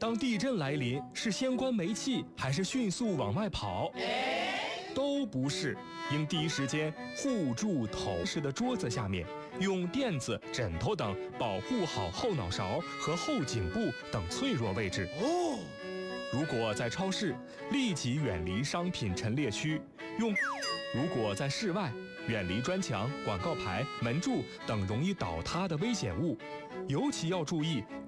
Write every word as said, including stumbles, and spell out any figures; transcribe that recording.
当地震来临，是先关煤气还是迅速往外跑？都不是，应第一时间护住头式的桌子下面，用垫子、枕头等保护好后脑勺和后颈部等脆弱位置。哦，如果在超市，立即远离商品陈列区，用；如果在室外，远离砖墙、广告牌、门柱等容易倒塌的危险物，尤其要注意